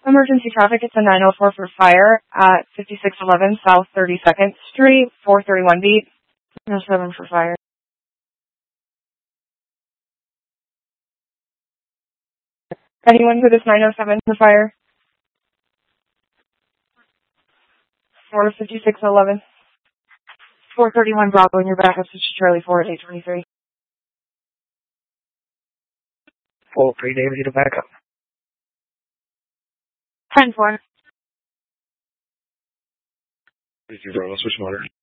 Emergency traffic, it's a 904 for fire at 5611 South 32nd Street, 431 beat. 907 for fire. Anyone who is 907 for fire? 45611. 431 Bravo in your backup to Charlie 4 at 823. Full 3 David to backup. 10-4. This is Bravo, switch motor.